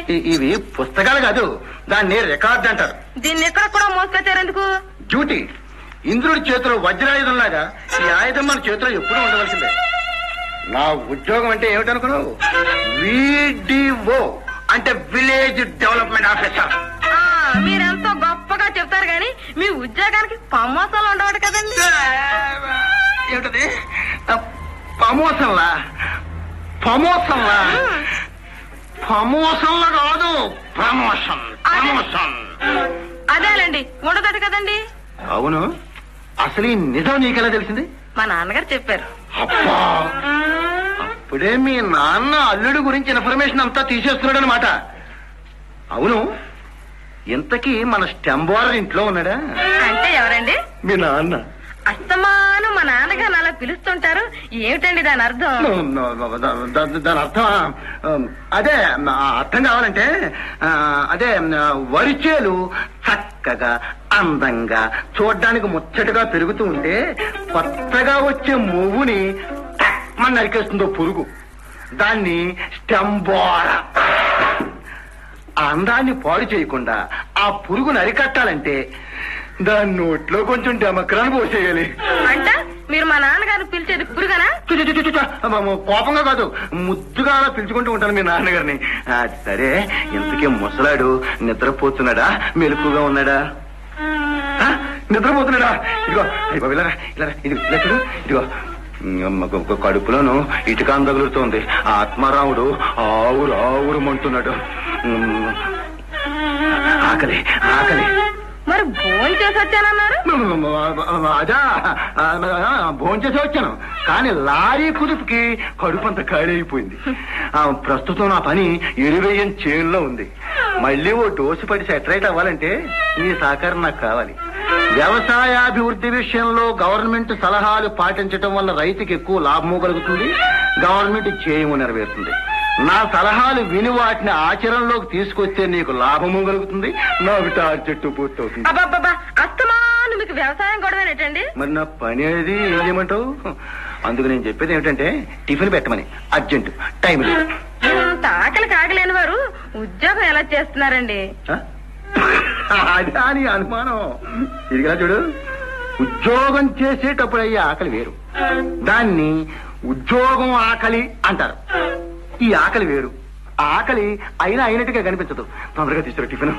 ఇవి పుస్తకాలు కాదు, దాన్ని రికార్డ్ అంటారు. దీన్ని ఎక్కడ కూడా మోసుకొచ్చారు ఎందుకు? డ్యూటీ. ఇంద్రుడి చేతిలో వజ్రాయుధం లాగా ఈ ఆయుధం మన చేతిలో ఎప్పుడూ ఉండవలసిందే. నా ఉద్యోగం అంటే ఏమిటనుకున్నావు? VDO అంటే విలేజ్ డెవలప్మెంట్ ఆఫీసర్. మీరెంతో గొప్పగా చెప్తారు గాని మీ ఉద్యోగానికి ప్రమోషన్లు ఉండవట కదండి. ఏమిటది? ప్రమోషన్లా? ప్రమోషన్లా? ప్రమోషన్లా కాదు, ప్రమోషన్. ప్రమోషన్ అదేలేండి, ఉండదట కదండి. అవును. అసలు ఈ నిజం నీకెలా తెలిసింది? మా నాన్నగారు చెప్పారు. అబ్బా, అప్పుడే మీ నాన్న అల్లుడు గురించి ఇన్ఫర్మేషన్ అంతా తీసేస్తున్నాడు అనమాట. అవును, ఇంతకీ మన స్టెంబోర్ ఇంట్లో ఉన్నాడా? అంటే ఎవరండి? మీ నాన్న. అస్తమాను మా నాన్నగారు అలా పిలుస్తుంటారు, ఏమిటండి దాని అర్థం? దాని అర్థం అదే, అర్థం కావాలంటే అదే, వరిచేలు చక్కగా అందంగా చూడ్డానికి ముచ్చటగా పెరుగుతూ ఉంటే కొత్తగా వచ్చే మొవ్వుని మన నరికేస్తుందో పురుగు, దాన్ని స్టెంబోర. ఆ అందాన్ని పాడు చేయకుండా ఆ పురుగును అరికట్టాలంటే దాని నోట్లో కొంచెం డెమక్రాన్ని పోసేయాలి. అంటే మీరు మా నాన్నగారు పిలిచేది పురుగనా? కోపంగా కాదు, ముద్దుగా అలా పిలుచుకుంటూ ఉంటాను మీ నాన్నగారిని. సరే, ఇంతకీ ముసలాడు నిద్రపోతున్నాడా, మెలకుగా ఉన్నాడా? నిద్రపోతున్నాడా? ఇదిగో ఇలా చూడు, ఇదిగో కడుపులోను ఇటుకాం తగులుతోంది. ఆత్మారాముడు ఆవురు ఆవురుమంటున్నాడు. ఆకలి ఆకలి. మరి భోజనం చేసి వచ్చానన్నారు? అదా, భోజనం చేసి వచ్చాను, కానీ లారీ కుదుపుకి కడుపు అంత ఖాళీ అయిపోయింది. ప్రస్తుతం నా పని 20 చేనులో ఉంది. మళ్ళీ ఓ డోసు పడి సెటరైట్ అవ్వాలంటే నీ సహకారం నాకు కావాలి. వ్యవసాయాభివృద్ధి విషయంలో గవర్నమెంట్ సలహాలు పాటించడం వల్ల రైతుకి ఎక్కువ లాభము కలుగుతుంది, గవర్నమెంట్ చేయము నెరవేరుతుంది. నా సలహాలు విని వాటిని ఆచరణలోకి తీసుకొస్తే నీకు లాభము కలుగుతుంది, నాకు టార్గెట్ పూర్తవుతుంది. అస్తమాను మీకు వ్యవసాయం గొడవేనటండి? మరి నా పని అనేది ఏం చేయమంటావు? అందుకు నేను చెప్పేది ఏమిటంటే టిఫిన్ పెట్టమని, అర్జెంట్, టైం లేదు. ఆకలి కాగలేని వారు ఉద్యోగం ఎలా చేస్తున్నారండి? అదా నీ అనుమానం? ఇదిగా చూడు, ఉద్యోగం చేసేటప్పుడు అయ్యే ఆకలి వేరు, దాన్ని ఉద్యోగం ఆకలి అంటారు. ఈ ఆకలి వేరు, ఆ ఆకలి అయినట్టుగా కనిపించదు. తొందరగా తీసుకురా టిఫిన్.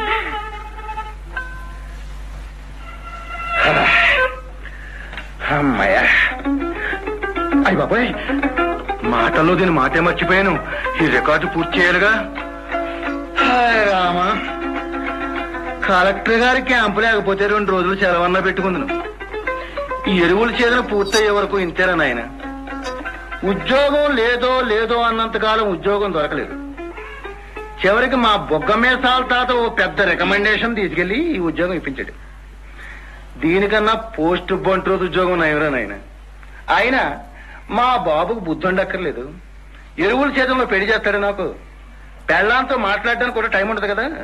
అమ్మాయ్యా, అయ్య బాబాయ్, మాటల్లో దీని మాటే మర్చిపోయాను. ఈ రికార్డు పూర్తి చేయాలిగా. రామా, కలెక్టర్ గారి క్యాంపు లేకపోతే 2 రోజులు సెలవన్నా పెట్టుకుందును. ఈ ఎరువుల చేదన పూర్తయ్యే వరకు ఇంతేనా నాయన? ఉద్యోగం లేదో అన్నంతకాలం ఉద్యోగం దొరకలేదు. చివరికి మా బొగ్గమేసాల తాత ఓ పెద్ద రికమెండేషన్ తీసుకెళ్లి ఈ ఉద్యోగం ఇప్పించాడు. దీనికన్నా పోస్ట్ బంట్రోజు ఉద్యోగం నయవరా నాయన. ఆయన మా బాబుకు బుద్ధి ఉండక్కర్లేదు, ఎరువుల చేతంలో పెళ్లి చేస్తాడు. నాకు పెళ్ళాంతో మాట్లాడడానికి కూడా టైం ఉండదు కదా.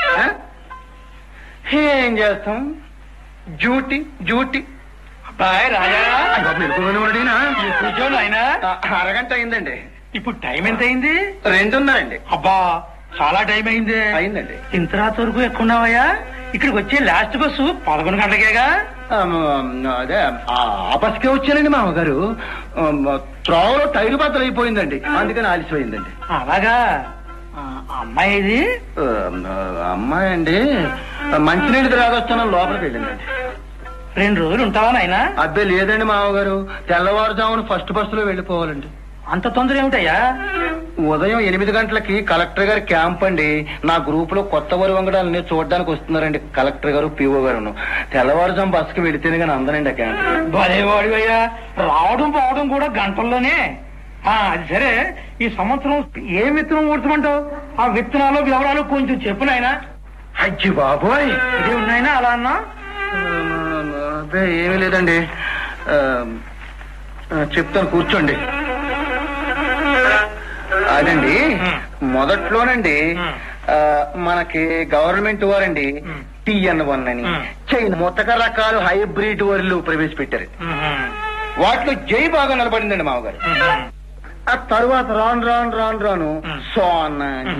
ఏం చేస్తాం, డ్యూటీ డ్యూటీ. కూర్చోండి ఆయన. అరగంట అయిందండి. ఇప్పుడు టైం ఎంత అయింది? 2:30 అబ్బా, చాలా టైం అయిందండి. ఇంత రాత్రి వరకు ఎక్కున్నావయ్యా? ఇక్కడికి వచ్చే లాస్ట్ బస్సు 11 గంటలకేగా? అదే, ఆ బస్కే వచ్చానండి మామగారు. త్రోవలో టైరు బద్దలు అయిపోయిందండి, అందుకని ఆలస్యమైందండి. అలాగా? అమ్మాయి ఇది? అమ్మాయి అండి మంచినీళ్ళు త్రాగొస్తాను లోపలికి వెళ్ళిందండి. 2 రోజులు ఉంటావా నాయన? అబ్బే లేదండి మామగారు, తెల్లవారుజామున ఫస్ట్ బస్సులో వెళ్ళిపోవాలండి. అంత తొందర ఏమిటయ్యా? ఉదయం 8 గంటలకి కలెక్టర్ గారి క్యాంప్ అండి. నా గ్రూప్ లో కొత్త వరి వంగడాలని చూడడానికి వస్తున్నారండి కలెక్టర్ గారు, పిఓ గారు. తెల్లవారుజాము బస్సుకి వెళితేనే కానీ అందనండి ఆ క్యాంప్. భలేవాడివయ్యా, రావడం పోవడం కూడా గంటల్లోనే. అది సరే, ఈ సంవత్సరం ఏ విత్తనం ఊడ్చమంటావు? ఆ విత్తనాలు వివరాలు కొంచెం చెప్పు నాయన. అజ్జి బాబోయ్, ఇదే ఉన్నాయినా అలా అన్నా? అబ్బే ఏమీ లేదండి, చెప్తాను కూర్చోండి. అదండి, మొదట్లోనండి మనకి గవర్నమెంట్ వారండి TN1 అని చైనా ముతక రకాలు హైబ్రిడ్ వరిలు ప్రవేశపెట్టారు. వాటిలో జై బాగా నిలబడిందండి మామగారు. ఆ తరువాత రాను సోన్